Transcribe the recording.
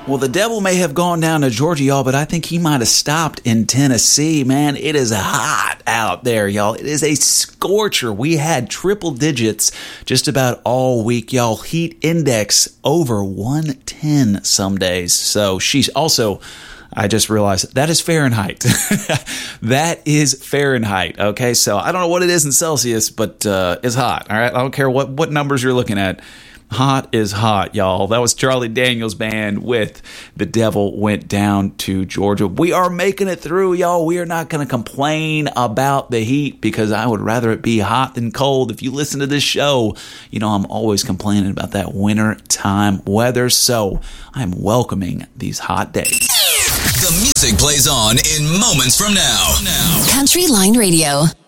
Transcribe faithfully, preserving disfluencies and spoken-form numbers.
Well, the devil may have gone down to Georgia, y'all, but I think he might have stopped in Tennessee. Man, it is hot out there, y'all. It is a scorcher. We had triple digits just about all week, y'all. Heat index over one ten some days. So she's also... I just realized that is Fahrenheit. That is Fahrenheit. Okay, so I don't know what it is in Celsius, but uh, it's hot. All right, I don't care what, what numbers you're looking at. Hot is hot, y'all. That was Charlie Daniels Band with The Devil Went Down to Georgia. We are making it through, y'all. We are not going to complain about the heat because I would rather it be hot than cold. If you listen to this show, you know I'm always complaining about that winter time weather. So I'm welcoming these hot days. The music plays on in moments from now. now. Country Line Radio.